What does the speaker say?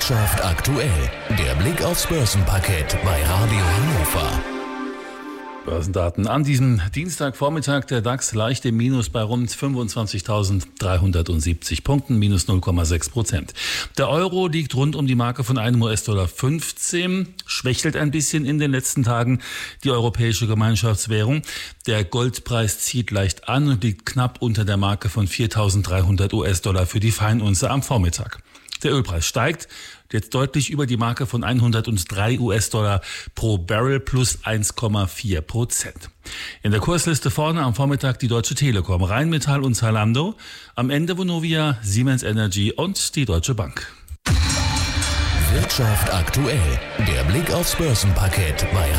Wirtschaft aktuell. Der Blick aufs Börsenparkett bei Radio Hannover. Börsendaten an diesem Dienstagvormittag. Der DAX leicht im Minus bei rund 25.370 Punkten, minus 0,6%. Der Euro liegt rund um die Marke von einem US-Dollar 15, schwächelt ein bisschen in den letzten Tagen die europäische Gemeinschaftswährung. Der Goldpreis zieht leicht an und liegt knapp unter der Marke von 4.300 US-Dollar für die Feinunze am Vormittag. Der Ölpreis steigt jetzt deutlich über die Marke von 103 US-Dollar pro Barrel plus 1,4%. In der Kursliste vorne am Vormittag die Deutsche Telekom, Rheinmetall und Zalando. Am Ende Vonovia, Siemens Energy und die Deutsche Bank. Wirtschaft aktuell. Der Blick aufs Börsenparkett bei